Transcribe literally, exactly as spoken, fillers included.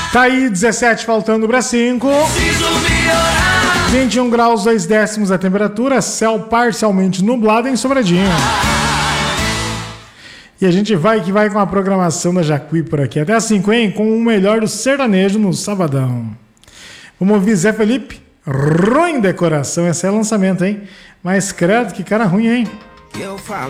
Tá aí, dezessete faltando para cinco. vinte e um graus, dois décimos a temperatura, céu parcialmente nublado em Sobradinho. E a gente vai que vai com a programação da Jacuí por aqui. Até às cinco, hein? Com o melhor do sertanejo no sabadão. Vamos ouvir Zé Felipe. Ruim decoração. Esse é lançamento, hein? Mas credo, que cara ruim, hein?